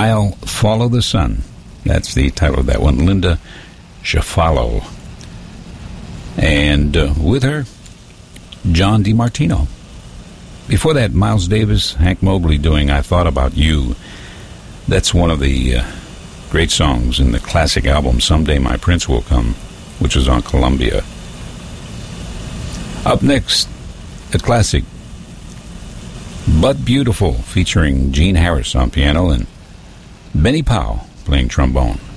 I'll Follow the Sun. That's the title of that one. Linda Shafalo. And with her, John DiMartino. Before that, Miles Davis, Hank Mobley doing I Thought About You. That's one of the great songs in the classic album Someday My Prince Will Come, which was on Columbia. Up next, a classic, But Beautiful, featuring Gene Harris on piano and Benny Powell playing trombone.